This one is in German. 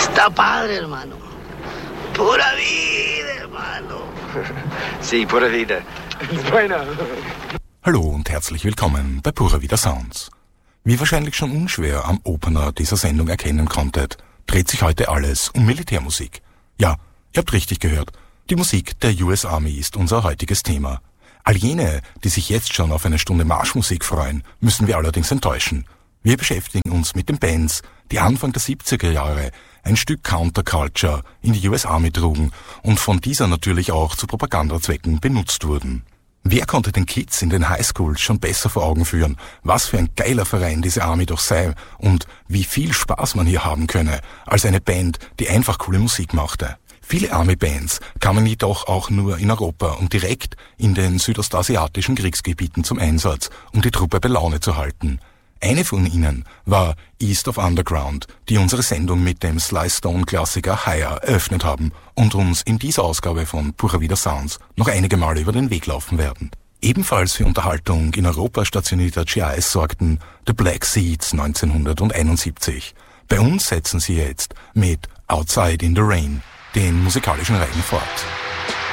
Sta padre, hermano. Pura vida, hermano. Sí, pura vida. Bueno. Hallo und herzlich willkommen bei Pura Vida Sounds. Wie wahrscheinlich schon unschwer am Opener dieser Sendung erkennen konntet, dreht sich heute alles um Militärmusik. Ja, ihr habt richtig gehört, die Musik der US Army ist unser heutiges Thema. All jene, die sich jetzt schon auf eine Stunde Marschmusik freuen, müssen wir allerdings enttäuschen. Wir beschäftigen uns mit den Bands, die Anfang der 70er Jahre ein Stück Counterculture in die US Army trugen und von dieser natürlich auch zu Propagandazwecken benutzt wurden. Wer konnte den Kids in den Highschools schon besser vor Augen führen, was für ein geiler Verein diese Army doch sei und wie viel Spaß man hier haben könne, als eine Band, die einfach coole Musik machte. Viele Army-Bands kamen jedoch auch nur in Europa und direkt in den südostasiatischen Kriegsgebieten zum Einsatz, um die Truppe bei Laune zu halten. Eine von ihnen war East of Underground, die unsere Sendung mit dem Sly Stone-Klassiker Higher eröffnet haben und uns in dieser Ausgabe von Pura Vida Sounds noch einige Male über den Weg laufen werden. Ebenfalls für Unterhaltung in Europa stationierter GIs sorgten The Black Seeds 1971. Bei uns setzen sie jetzt mit Outside in the Rain den musikalischen Reigen fort.